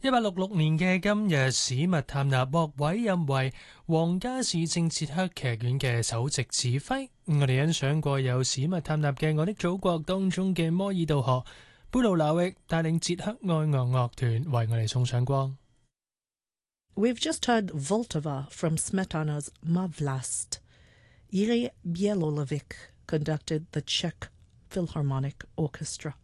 1866年嘅今日，史密探納獲委任為皇家市政捷克劇院嘅首席指揮。我哋欣賞過有史密探納嘅《我的祖國》當中嘅摩爾道河，貝盧拿域帶領捷克愛樂樂團為我哋送上光。 We've just heard Vltava from Smetana's Ma Vlast. Yuri Bielolevic conducted the Czech Philharmonic Orchestra.